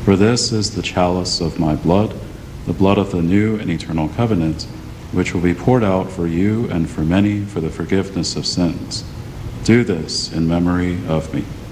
For this is the chalice of my blood, the blood of the new and eternal covenant, which will be poured out for you and for many for the forgiveness of sins. Do this in memory of me.